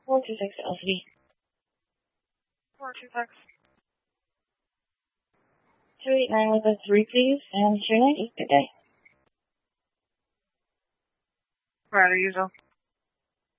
426 LCD. 426. 289 with a 3, please, and 290. Good day. Right, usual.